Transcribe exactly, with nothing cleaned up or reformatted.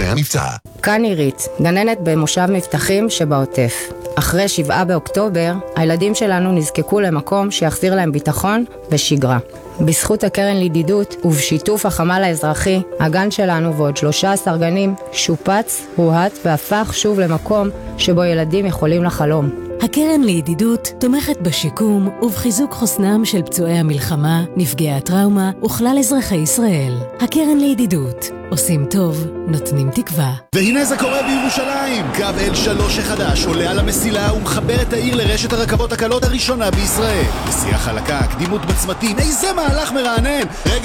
לפני המבצע. כאן עירית, גננת במושב מבטחים שבעוטף. אחרי שבעה באוקטובר, הילדים שלנו נזקקו למקום שיחזיר להם ביטחון ושגרה. בזכות הקרן לידידות ובשיתוף החמ"ל האזרחי, הגן שלנו ועוד שלושה עשר גנים שופץ, הוהט והפך שוב למקום שבו ילדים יכולים לחלום. הקרן לידידות תומכת בשיקום ובחיזוק חוסנם של פצועי המלחמה, נפגעי הטראומה וכלל אזרחי ישראל. הקרן לידידות, עושים טוב, נותנים תקווה. והנה זה קורה בירושלים. קו אל שלוש החדש עולה על המסילה ומחבר את העיר לרשת הרכבות הקלות הראשונה בישראל. נסיעה חלקה, קדימות בצמתים, איזה מהלך מרענן. רגע